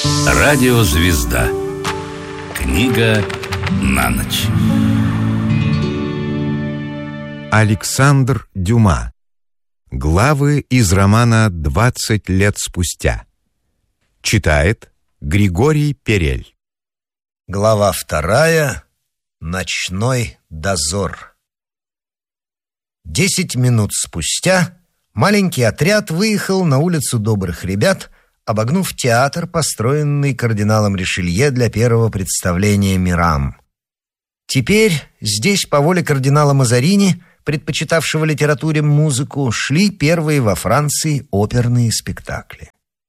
Радиозвезда. Книга на ночь. Александр Дюма. Главы из романа «20 лет спустя». Читает Григорий Перель. Глава 2. Ночной дозор. 10 минут спустя маленький отряд выехал на улицу Добрых Ребят, обогнув театр, построенный кардиналом Ришелье для первого представления «Мирам». Теперь здесь, по воле кардинала Мазарини, предпочитавшего литературе музыку, шли первые во Франции оперные спектакли.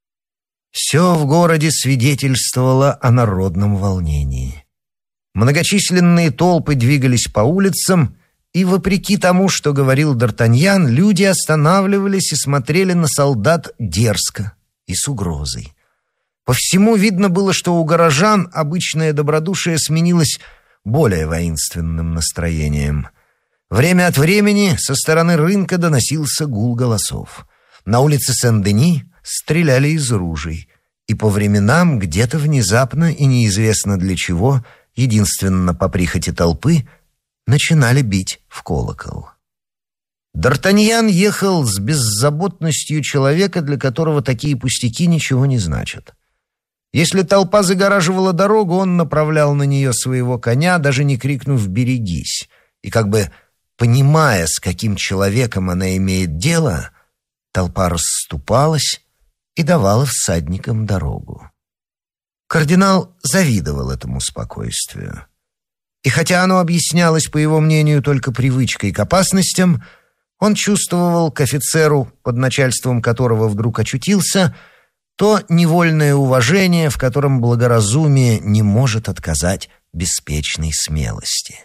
Все в городе свидетельствовало о народном волнении. Многочисленные толпы двигались по улицам, и, вопреки тому, что говорил Д'Артаньян, люди останавливались и смотрели на солдат дерзко и с угрозой. По всему видно было, что у горожан обычное добродушие сменилось более воинственным настроением. Время от времени со стороны рынка доносился гул голосов. На улице Сен-Дени стреляли из ружей, и по временам где-то внезапно и неизвестно для чего, единственно по прихоти толпы, начинали бить в колокол. Д'Артаньян ехал с беззаботностью человека, для которого такие пустяки ничего не значат. Если толпа загораживала дорогу, он направлял на нее своего коня, даже не крикнув «берегись», и как бы понимая, с каким человеком она имеет дело, толпа расступалась и давала всадникам дорогу. Кардинал завидовал этому спокойствию. И хотя оно объяснялось, по его мнению, только привычкой к опасностям, он чувствовал к офицеру, под начальством которого вдруг очутился, то невольное уважение, в котором благоразумие не может отказать беспечной смелости.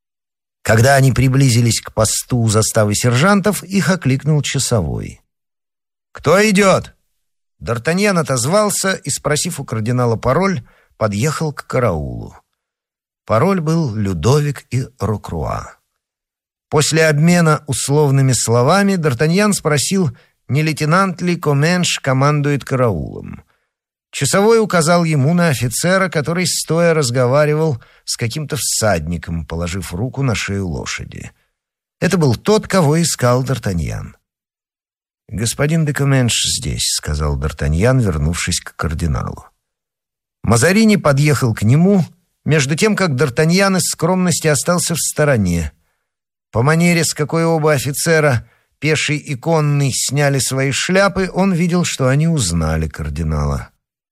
Когда они приблизились к посту заставы сержантов, их окликнул часовой. «Кто идет?» Д'Артаньян отозвался и, спросив у кардинала пароль, подъехал к караулу. Пароль был «Людовик и Рокруа». После обмена условными словами Д'Артаньян спросил, не лейтенант ли Коменш командует караулом. Часовой указал ему на офицера, который стоя разговаривал с каким-то всадником, положив руку на шею лошади. Это был тот, кого искал Д'Артаньян. «Господин де Коменш здесь», — сказал Д'Артаньян, вернувшись к кардиналу. Мазарини подъехал к нему, между тем, как Д'Артаньян из скромности остался в стороне. По манере, с какой оба офицера, пеший и конный, сняли свои шляпы, он видел, что они узнали кардинала.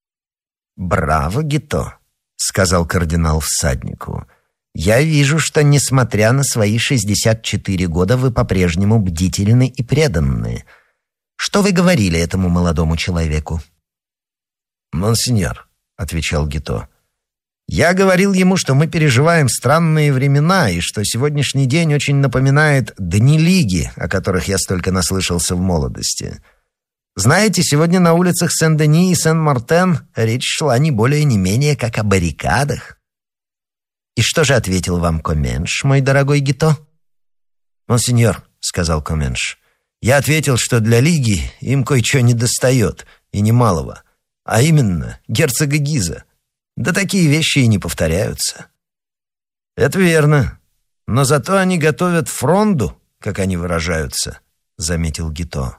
«Браво, Гито», — сказал кардинал всаднику. «Я вижу, что, несмотря на свои 64 года, вы по-прежнему бдительны и преданны. Что вы говорили этому молодому человеку?» «Монсеньор», — отвечал Гито, — «я говорил ему, что мы переживаем странные времена и что сегодняшний день очень напоминает дни Лиги, о которых я столько наслышался в молодости. Знаете, сегодня на улицах Сен-Дени и Сен-Мартен речь шла не более не менее как о баррикадах». «И что же ответил вам Коменш, мой дорогой Гито?» «Монсеньор», — сказал Коменш, — «я ответил, что для Лиги им кое-что недостает, и немалого, а именно герцога Гиза. Да такие вещи и не повторяются». «Это верно, но зато они готовят фронду, как они выражаются», — заметил Гито.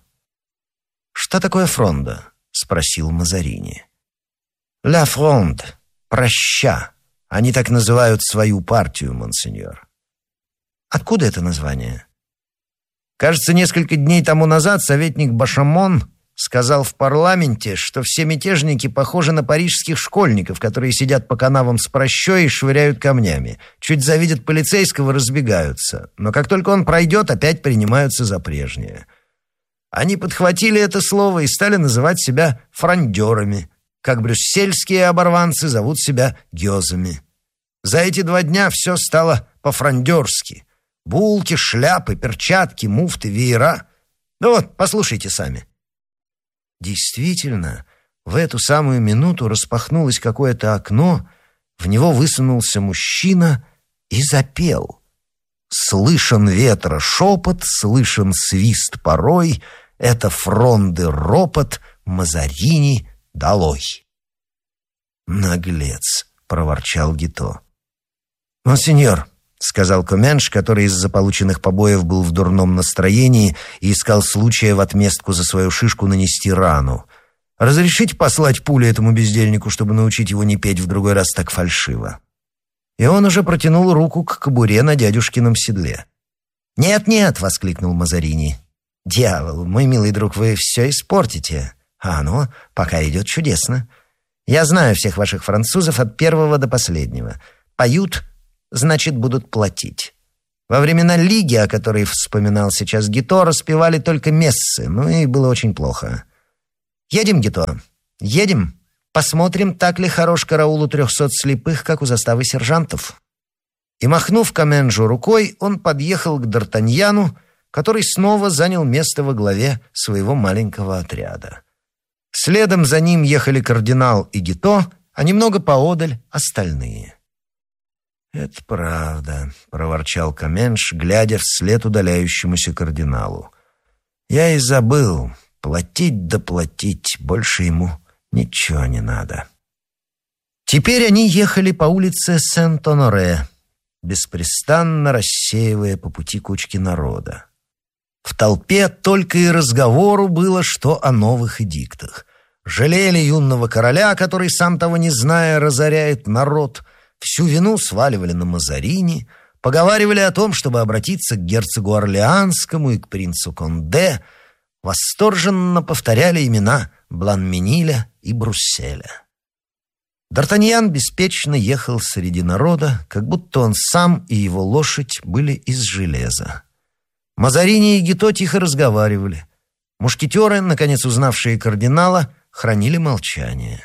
«Что такое фронда?» — спросил Мазарини. «Ля фронд, проща. Они так называют свою партию, монсеньор». «Откуда это название?» «Кажется, несколько дней тому назад советник Башамон сказал в парламенте, что все мятежники похожи на парижских школьников, которые сидят по канавам с прощой и швыряют камнями. Чуть завидят полицейского, разбегаются. Но как только он пройдет, опять принимаются за прежнее. Они подхватили это слово и стали называть себя фрондерами, как брюссельские оборванцы зовут себя гёзами. За эти 2 дня все стало по-фрондерски. Булки, шляпы, перчатки, муфты, веера. Ну вот, послушайте сами». Действительно, в эту самую минуту распахнулось какое-то окно, в него высунулся мужчина и запел. Слышен ветра шепот, слышен свист порой, это фронды ропот, Мазарини долой. «Наглец», — проворчал Гито. «Монсеньор», — сказал Коменш, который из-за полученных побоев был в дурном настроении и искал случая в отместку за свою шишку нанести рану, «разрешите послать пулю этому бездельнику, чтобы научить его не петь в другой раз так фальшиво?» И он уже протянул руку к кобуре на дядюшкином седле. «Нет-нет», — воскликнул Мазарини. «Дьявол, мой милый друг, вы все испортите. А оно пока идет чудесно. Я знаю всех ваших французов от первого до последнего. Поют, значит, будут платить. Во времена Лиги, о которой вспоминал сейчас Гито, распевали только мессы, ну и было очень плохо. Едем, Гито, едем. Посмотрим, так ли хорош караул у 300 слепых, как у заставы сержантов». И, махнув Коменжу рукой, он подъехал к Д'Артаньяну, который снова занял место во главе своего маленького отряда. Следом за ним ехали кардинал и Гито, а немного поодаль остальные. «Это правда», — проворчал Коменш, глядя вслед удаляющемуся кардиналу. «Я и забыл. Платить да платить, больше ему ничего не надо». Теперь они ехали по улице Сент-Оноре, беспрестанно рассеивая по пути кучки народа. В толпе только и разговору было, что о новых эдиктах. Жалели юного короля, который, сам того не зная, разоряет народ, всю вину сваливали на Мазарини, поговаривали о том, чтобы обратиться к герцогу Орлеанскому и к принцу Конде, восторженно повторяли имена Бланмениля и Брусселя. Д'Артаньян беспечно ехал среди народа, как будто он сам и его лошадь были из железа. Мазарини и Гито тихо разговаривали. Мушкетеры, наконец узнавшие кардинала, хранили молчание.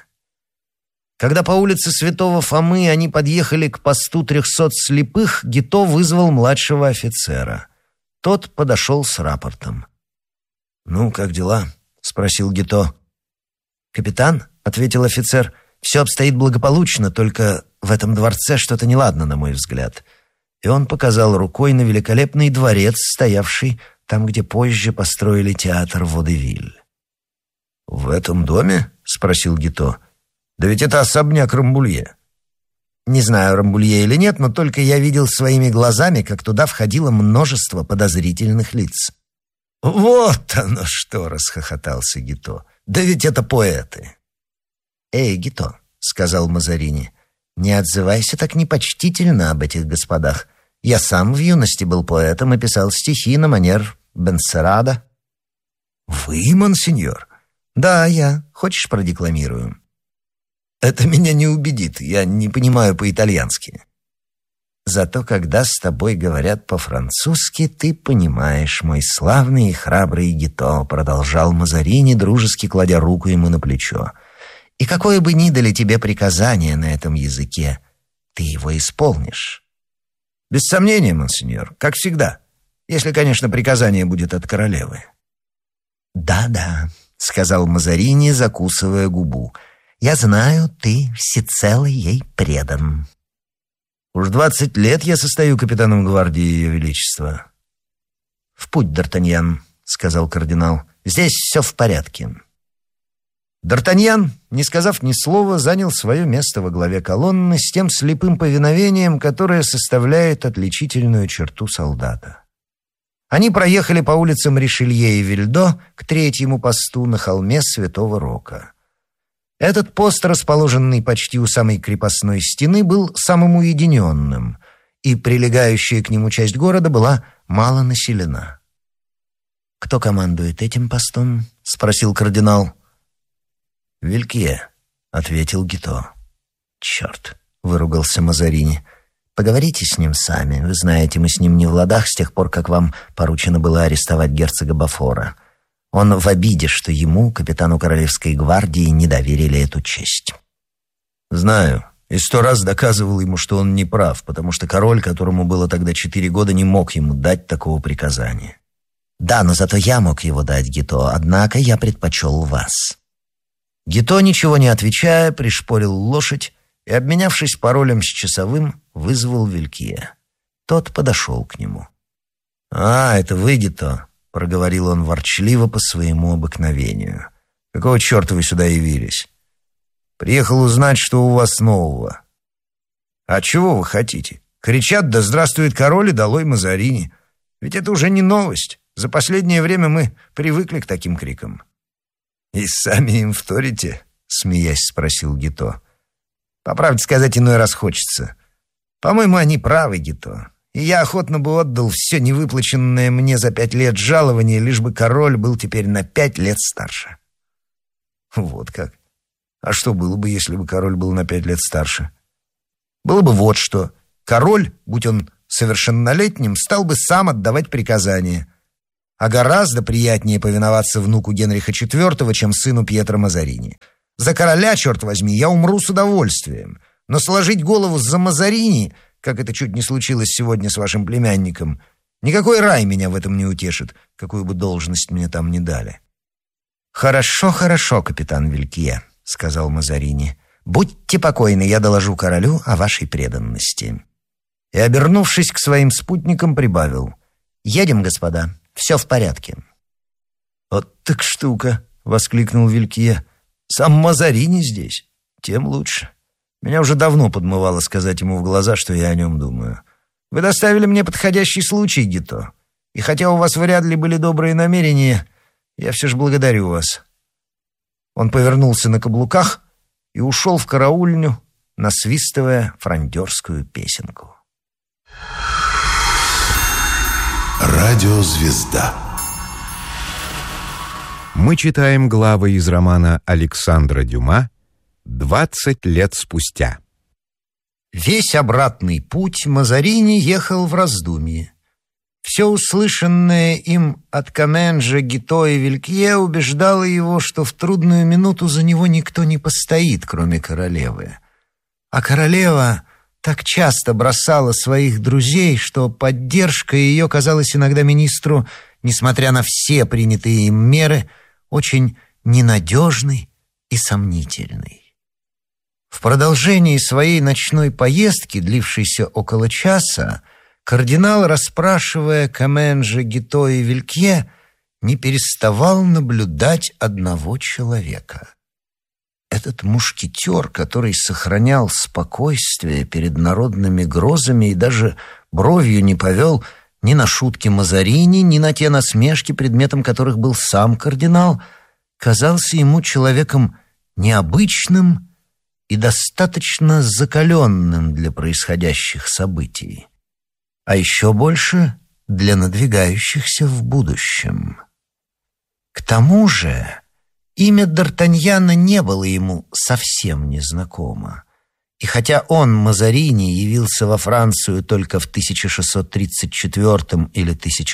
Когда по улице Святого Фомы они подъехали к посту 300 слепых, Гито вызвал младшего офицера. Тот подошел с рапортом. «Ну, как дела?» — спросил Гито. «Капитан», — ответил офицер, — «все обстоит благополучно, только в этом дворце что-то неладно, на мой взгляд». И он показал рукой на великолепный дворец, стоявший там, где позже построили театр Водевиль. «В этом доме?» — спросил Гито. «Да ведь это особняк Рамбулье». «Не знаю, Рамбулье или нет, но только я видел своими глазами, как туда входило множество подозрительных лиц». «Вот оно что!» — расхохотался Гито. «Да ведь это поэты!» «Эй, Гито!» — сказал Мазарини. «Не отзывайся так непочтительно об этих господах. Я сам в юности был поэтом и писал стихи на манер Бенсерада». «Вы, монсеньор?» «Да, я. Хочешь, продекламирую?» «Это меня не убедит. Я не понимаю по-итальянски». «Зато когда с тобой говорят по-французски, ты понимаешь, мой славный и храбрый Гито», — продолжал Мазарини, дружески кладя руку ему на плечо. «И какое бы ни дали тебе приказание на этом языке, ты его исполнишь». «Без сомнения, монсеньор, как всегда, если, конечно, приказание будет от королевы». «Да-да», — сказал Мазарини, закусывая губу. «Я знаю, ты всецело ей предан». «Уж 20 лет я состою капитаном гвардии Ее Величества». «В путь, Д'Артаньян», — сказал кардинал. «Здесь все в порядке». Д'Артаньян, не сказав ни слова, занял свое место во главе колонны с тем слепым повиновением, которое составляет отличительную черту солдата. Они проехали по улицам Ришелье и Вильдо к третьему посту на холме Святого Рока. Этот пост, расположенный почти у самой крепостной стены, был самым уединенным, и прилегающая к нему часть города была мало населена. «Кто командует этим постом?» — спросил кардинал. «Вилькье», — ответил Гито. «Черт», — выругался Мазарини. «Поговорите с ним сами. Вы знаете, мы с ним не в ладах с тех пор, как вам поручено было арестовать герцога Бафора. Он в обиде, что ему, капитану Королевской гвардии, не доверили эту честь». «Знаю, и 100 раз доказывал ему, что он не прав, потому что король, которому было тогда 4 года, не мог ему дать такого приказания». «Да, но зато я мог его дать, Гито, однако я предпочел вас». Гито, ничего не отвечая, пришпорил лошадь и, обменявшись паролем с часовым, вызвал Вилькье. Тот подошел к нему. «А, это вы, Гито», — проговорил он ворчливо по своему обыкновению. «Какого черта вы сюда явились?» Приехал узнать, что у вас нового». «А чего вы хотите? Кричат: да здравствует король и долой Мазарини. Ведь это уже не новость. За последнее время мы привыкли к таким крикам». «И сами им вторите?» — смеясь спросил Гито. «По правде сказать, иной раз хочется. По-моему, они правы, Гито. И я охотно бы отдал все невыплаченное мне за 5 лет жалование, лишь бы король был теперь на 5 лет старше». «Вот как? А что было бы, если бы король был на 5 лет старше?» «Было бы вот что. Король, будь он совершеннолетним, стал бы сам отдавать приказания. А гораздо приятнее повиноваться внуку Генриха IV, чем сыну Пьетро Мазарини. За короля, черт возьми, я умру с удовольствием. Но сложить голову за Мазарини, как это чуть не случилось сегодня с вашим племянником, никакой рай меня в этом не утешит, какую бы должность мне там ни дали». «Хорошо, хорошо, капитан Вилькье», — сказал Мазарини. «Будьте покойны, я доложу королю о вашей преданности». И, обернувшись к своим спутникам, прибавил: «Едем, господа, все в порядке». «Вот так штука!» — воскликнул Вилькье. «Сам Мазарини здесь. Тем лучше. Меня уже давно подмывало сказать ему в глаза, что я о нем думаю. Вы доставили мне подходящий случай, Гито. И хотя у вас вряд ли были добрые намерения, я все же благодарю вас». Он повернулся на каблуках и ушел в караульню, насвистывая фрондерскую песенку. Радиозвезда. Мы читаем главы из романа Александра Дюма «20 лет спустя». Весь обратный путь Мазарини ехал в раздумье. Все услышанное им от Каменжа, Гито и Вилькье убеждало его, что в трудную минуту за него никто не постоит, кроме королевы. А королева так часто бросала своих друзей, что поддержка ее казалась иногда министру, несмотря на все принятые им меры, очень ненадежной и сомнительной. В продолжении своей ночной поездки, длившейся около часа, кардинал, расспрашивая Каменжа, Гито и Вилькье, не переставал наблюдать одного человека. Этот мушкетер, который сохранял спокойствие перед народными грозами и даже бровью не повел ни на шутки Мазарини, ни на те насмешки, предметом которых был сам кардинал, казался ему человеком необычным и достаточно закаленным для происходящих событий, а еще больше для надвигающихся в будущем. К тому же имя Д'Артаньяна не было ему совсем незнакомо. И хотя он, Мазарини, явился во Францию только в 1634 или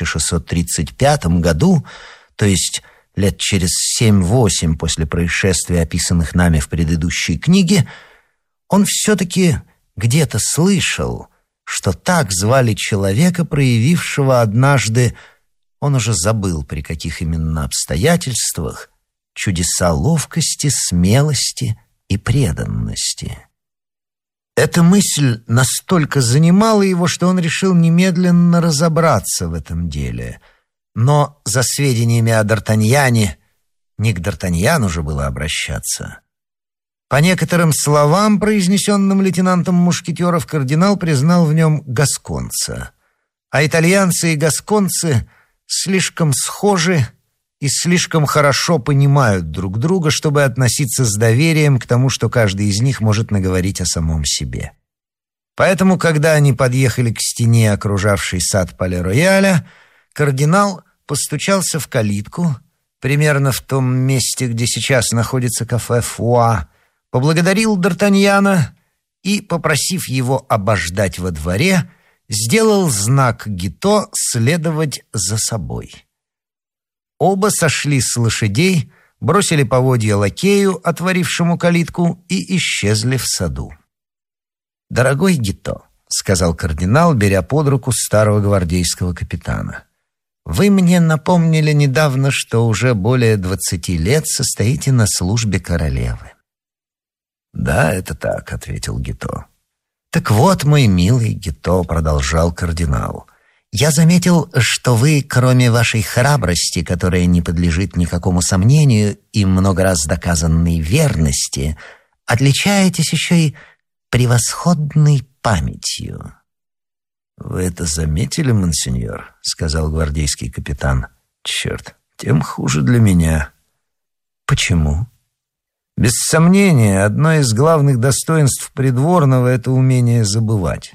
1635 году, то есть лет через 7-8 после происшествий, описанных нами в предыдущей книге, он все-таки где-то слышал, что так звали человека, проявившего однажды, он уже забыл, при каких именно обстоятельствах, чудеса ловкости, смелости и преданности. Эта мысль настолько занимала его, что он решил немедленно разобраться в этом деле. Но за сведениями о Д'Артаньяне не к Д'Артаньяну же было обращаться. По некоторым словам, произнесенным лейтенантом мушкетеров, кардинал признал в нем гасконца. А итальянцы и гасконцы слишком схожи и слишком хорошо понимают друг друга, чтобы относиться с доверием к тому, что каждый из них может наговорить о самом себе. Поэтому, когда они подъехали к стене, окружавшей сад Пале-Рояля, кардинал постучался в калитку, примерно в том месте, где сейчас находится кафе «Фуа», поблагодарил Д'Артаньяна и, попросив его обождать во дворе, сделал знак Гито следовать за собой. Оба сошли с лошадей, бросили поводья лакею, отворившему калитку, и исчезли в саду. «Дорогой Гито», — сказал кардинал, беря под руку старого гвардейского капитана, «вы мне напомнили недавно, что уже более 20 лет состоите на службе королевы». «Да, это так», — ответил Гито. «Так вот, мой милый Гито», — продолжал кардинал, «я заметил, что вы, кроме вашей храбрости, которая не подлежит никакому сомнению, и много раз доказанной верности, Отличаетесь еще и превосходной памятью». «Вы это заметили, монсеньор?» — сказал гвардейский капитан. «Черт, тем хуже для меня». «Почему?» «Без сомнения, одно из главных достоинств придворного — это умение забывать».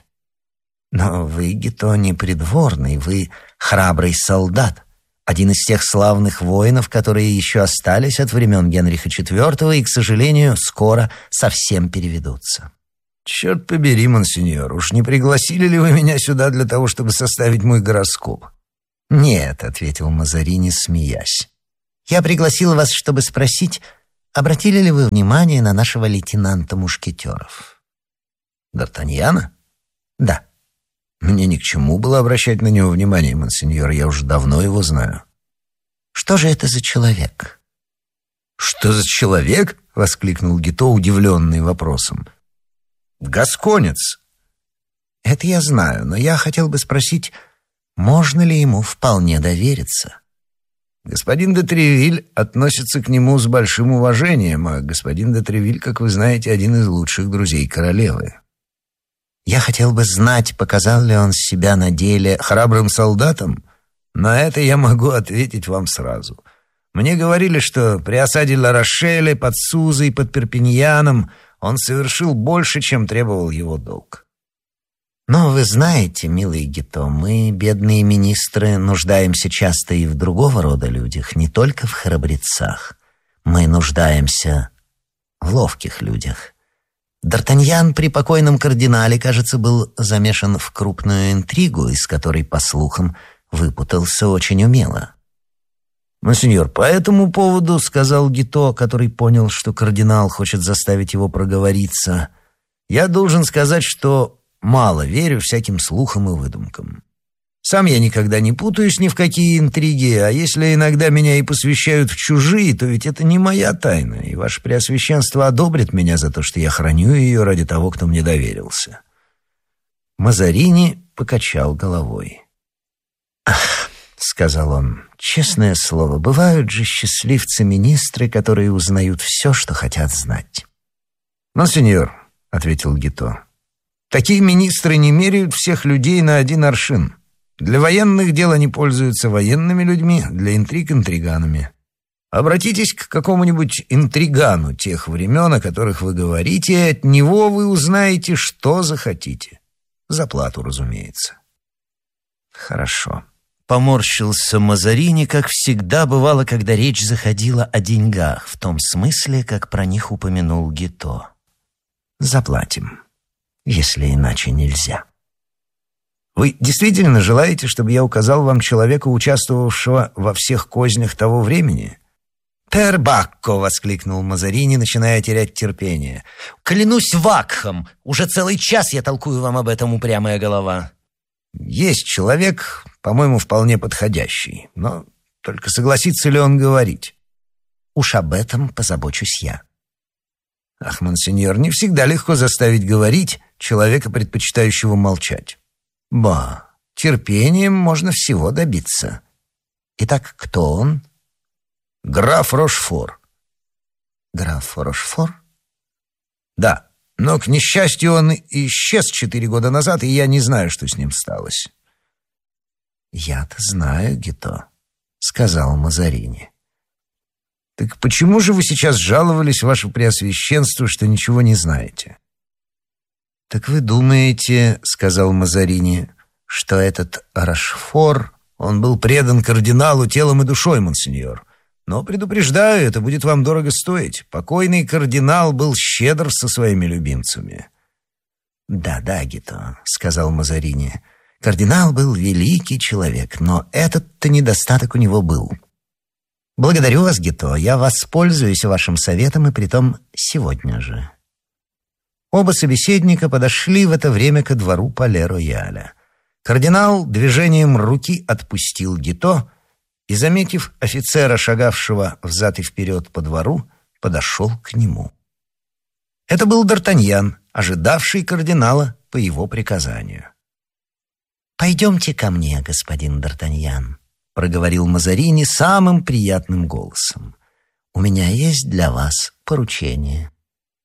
«Но вы, Гито, не придворный, вы храбрый солдат, один из тех славных воинов, которые еще остались от времен Генриха IV и, к сожалению, скоро совсем переведутся». «Черт побери, монсеньор, уж не пригласили ли вы меня сюда для того, чтобы составить мой гороскоп?» «Нет», — ответил Мазарини, смеясь. «Я пригласил вас, чтобы спросить, обратили ли вы внимание на нашего лейтенанта мушкетеров?» «Д'Артаньяна?» «Да». «Мне ни к чему было обращать на него внимание, монсеньор, я уже давно его знаю». «Что же это за человек?» «Что за человек?» — воскликнул Гито, удивленный вопросом. «Гасконец». «Это я знаю, но я хотел бы спросить, можно ли ему вполне довериться?» «Господин де Тревиль относится к нему с большим уважением, а господин де Тревиль, как вы знаете, один из лучших друзей королевы». «Я хотел бы знать, показал ли он себя на деле храбрым солдатом? На это я могу ответить вам сразу. Мне говорили, что при осаде Ла-Рошеля, под Сузой, под Перпиньяном он совершил больше, чем требовал его долг». «Но вы знаете, милый Гито, мы, бедные министры, нуждаемся часто и в другого рода людях, не только в храбрецах. Мы нуждаемся в ловких людях. Д'Артаньян при покойном кардинале, кажется, был замешан в крупную интригу, из которой, по слухам, выпутался очень умело». «Монсеньор, по этому поводу, — сказал Гито, который понял, что кардинал хочет заставить его проговориться, — я должен сказать, что мало верю всяким слухам и выдумкам. Сам я никогда не путаюсь ни в какие интриги, а если иногда меня и посвящают в чужие, то ведь это не моя тайна, и ваше преосвященство одобрит меня за то, что я храню ее ради того, кто мне доверился». Мазарини покачал головой. «Ах, — сказал он, — честное слово, бывают же счастливцы-министры, которые узнают все, что хотят знать». «Монсеньор, — ответил Гито, — такие министры не меряют всех людей на один аршин. Для военных дел они пользуются военными людьми, для интриг — интриганами. Обратитесь к какому-нибудь интригану тех времен, о которых вы говорите, и от него вы узнаете, что захотите. За плату, разумеется». «Хорошо». Поморщился Мазарини, как всегда бывало, когда речь заходила о деньгах, в том смысле, как про них упомянул Гито. «Заплатим, если иначе нельзя». «Вы действительно желаете, чтобы я указал вам человека, участвовавшего во всех кознях того времени?» «Пер Бакко!» — воскликнул Мазарини, начиная терять терпение. «Клянусь Вакхом! Уже целый час я толкую вам об этом, упрямая голова». «Есть человек, по-моему, вполне подходящий, но только согласится ли он говорить?» «Уж об этом позабочусь я». «Ах, монсеньор, не всегда легко заставить говорить человека, предпочитающего молчать». «Ба, терпением можно всего добиться. Итак, кто он?» «Граф Рошфор». «Граф Рошфор?» «Да, но, к несчастью, он исчез 4 года назад, и я не знаю, что с ним сталось». «Я-то знаю, Гито», — сказал Мазарини. «Так почему же вы сейчас жаловались, ваше преосвященство, что ничего не знаете?» «Так вы думаете, — сказал Мазарини, — что этот Рошфор, он был предан кардиналу телом и душой, монсеньор. Но, предупреждаю, это будет вам дорого стоить. Покойный кардинал был щедр со своими любимцами». «Да, Гито, — сказал Мазарини, — кардинал был великий человек, но этот-то недостаток у него был. Благодарю вас, Гито, я воспользуюсь вашим советом, и притом сегодня же». Оба собеседника подошли в это время ко двору Пале-Рояля. Кардинал движением руки отпустил Гито и, заметив офицера, шагавшего взад и вперед по двору, подошел к нему. Это был Д'Артаньян, ожидавший кардинала по его приказанию. «Пойдемте ко мне, господин Д'Артаньян», — проговорил Мазарини самым приятным голосом. «У меня есть для вас поручение».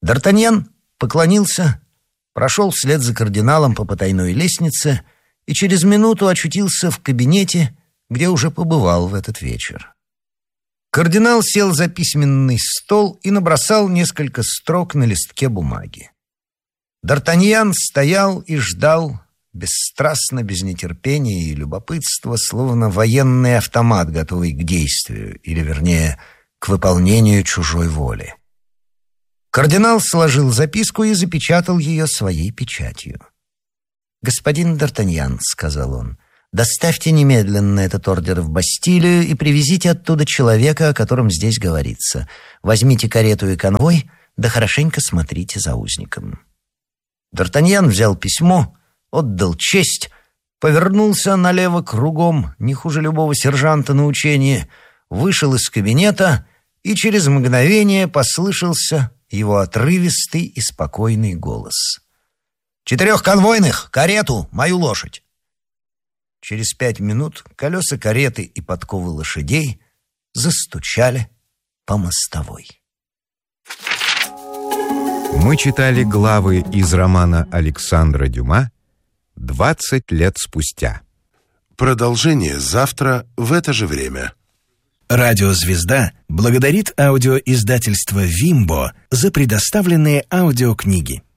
Д'Артаньян поклонился, прошел вслед за кардиналом по потайной лестнице и через минуту очутился в кабинете, где уже побывал в этот вечер. Кардинал сел за письменный стол и набросал несколько строк на листке бумаги. Д'Артаньян стоял и ждал, бесстрастно, без нетерпения и любопытства, словно военный автомат, готовый к действию, или, вернее, к выполнению чужой воли. Кардинал сложил записку и запечатал ее своей печатью. «Господин Д'Артаньян», — сказал он, — «доставьте немедленно этот ордер в Бастилию и привезите оттуда человека, о котором здесь говорится. Возьмите карету и конвой, да хорошенько смотрите за узником». Д'Артаньян взял письмо, отдал честь, повернулся налево кругом, не хуже любого сержанта на учении, вышел из кабинета, и через мгновение послышался его отрывистый и спокойный голос. 4 конвойных, карету, мою лошадь. Через 5 минут колеса кареты и подковы лошадей застучали по мостовой. Мы читали главы из романа Александра Дюма «20 лет спустя». Продолжение завтра в это же время. Радиозвезда благодарит аудиоиздательство «Вимбо» за предоставленные аудиокниги.